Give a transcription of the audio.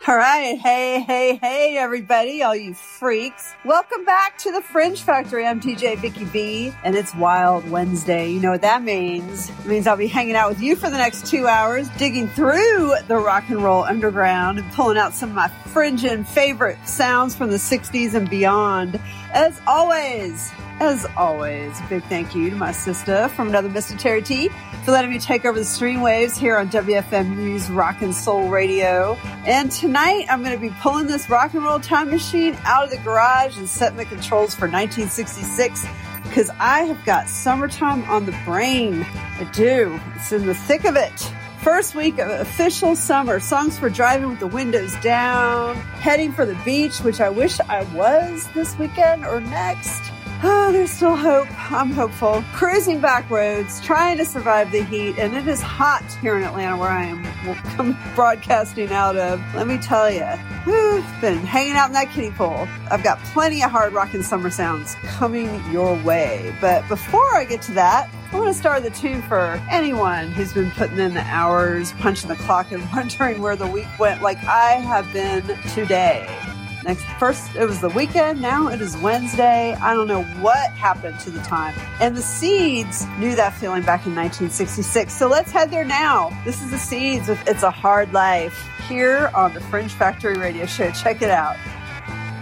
All right. Hey, everybody, all you freaks. Welcome back to the Fringe Factory. I'm TJ Vicky B, and it's Wild Wednesday. You know what that means. It means I'll be hanging out with you for the next 2 hours, digging through the rock and roll underground and pulling out some of my fringin' favorite sounds from the 60s and beyond. As always, a big thank you to my sister from another Mr. Terry T for letting me take over the stream waves here on WFMU's Rock and Soul Radio. And tonight I'm going to be pulling this rock and roll time machine out of the garage and setting the controls for 1966 because I have got summertime on the brain. I do. It's in the thick of it. First week of official summer, songs for driving with the windows down, heading for the beach, which I wish I was this weekend or next. Oh, there's still hope. I'm hopeful. Cruising back roads, trying to survive the heat, and it is hot here in Atlanta where I am broadcasting out of. Let me tell you, been hanging out in that kiddie pool. I've got plenty of hard rock and summer sounds coming your way. But before I get to that, I want to start the tune for anyone who's been putting in the hours, punching the clock, and wondering where the week went like I have been today. First, it was the weekend. Now it is Wednesday. I don't know what happened to the time. And the Seeds knew that feeling back in 1966. So let's head there now. This is the Seeds with It's a Hard Life here on the Fringe Factory Radio Show. Check it out.